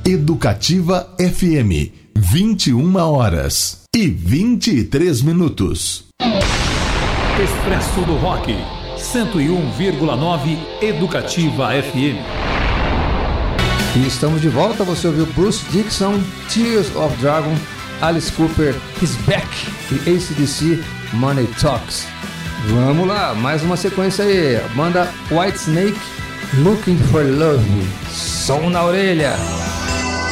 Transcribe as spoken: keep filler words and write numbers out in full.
Educativa F M, vinte e uma horas e vinte e três minutos. Expresso do Rock, cento e um vírgula nove Educativa F M. E estamos de volta. Você ouviu Bruce Dickinson, Tears of Dragon, Alice Cooper, He's Back e A C D C, Money Talks. Vamos lá, mais uma sequência aí. Banda Whitesnake, Looking for Love. Som na orelha.